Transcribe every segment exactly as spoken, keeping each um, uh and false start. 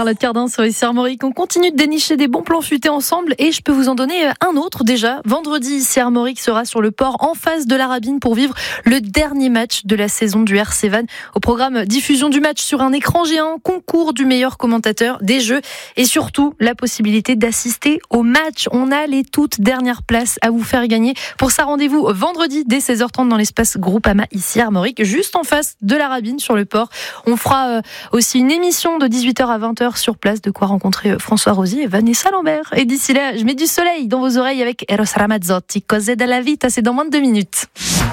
Charlotte Cardin sur ici Armorique. On continue de dénicher des bons plans futés ensemble et je peux vous en donner un autre déjà. Vendredi, ici Armorique sera sur le port en face de la Rabine pour vivre le dernier match de la saison du R C Vannes. Au programme, diffusion du match sur un écran géant, concours du meilleur commentateur, des jeux et surtout la possibilité d'assister au match. On a les toutes dernières places à vous faire gagner. Pour ça, rendez-vous vendredi dès seize heures trente dans l'espace Groupama ici Armorique, juste en face de la Rabine sur le port. On fera euh, aussi une émission de dix-huit heures à vingt heures sur place, de quoi rencontrer François Rosier et Vanessa Lambert. Et d'ici là, je mets du soleil dans vos oreilles avec Eros Ramazzotti, Cose della Vita, c'est dans moins de deux minutes.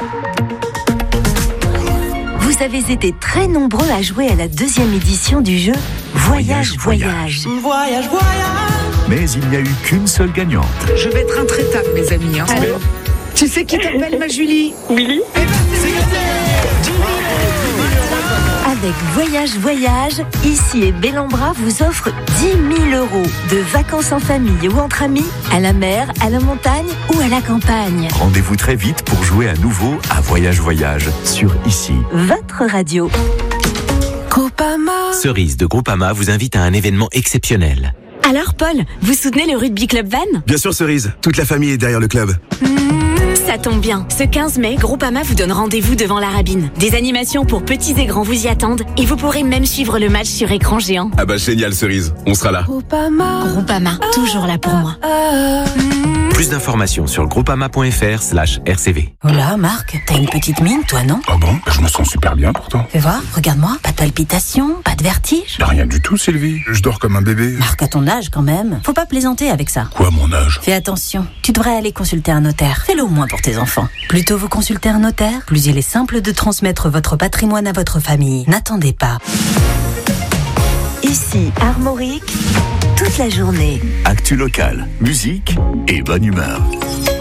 Vous avez été très nombreux à jouer à la deuxième édition du jeu Voyage, Voyage. Voyage, voyage. Mais il n'y a eu qu'une seule gagnante. Je vais être intraitable, mes amis. Hein. Alors, tu sais qui t'appelle, ma Julie? Willy. Eh ben, c'est gagné. Avec Voyage Voyage, ici et Bellambra vous offre dix mille euros de vacances en famille ou entre amis, à la mer, à la montagne ou à la campagne. Rendez-vous très vite pour jouer à nouveau à Voyage Voyage sur Ici. Votre radio. Groupama. Cerise de Groupama vous invite à un événement exceptionnel. Alors Paul, vous soutenez le rugby club Vannes ? Bien sûr Cerise, toute la famille est derrière le club. Ça tombe bien. Ce quinze mai, Groupama vous donne rendez-vous devant la Rabine. Des animations pour petits et grands vous y attendent et vous pourrez même suivre le match sur écran géant. Ah bah génial Cerise, on sera là. Groupama. Groupama, toujours là pour moi. Plus d'informations sur groupama.fr slash RCV. Oh là, Marc, t'as une petite mine, toi, non? Ah bon? Je me sens super bien pourtant. Fais voir, regarde-moi. Pas de palpitations, pas de vertige? Rien du tout, Sylvie. Je dors comme un bébé. Marc, à ton âge, quand même. Faut pas plaisanter avec ça. Quoi, mon âge? Fais attention. Tu devrais aller consulter un notaire. Fais-le au moins pour tes enfants. Plus tôt vous consultez un notaire, plus il est simple de transmettre votre patrimoine à votre famille. N'attendez pas. Ici Armorique, toute la journée. Actu local, musique et bonne humeur.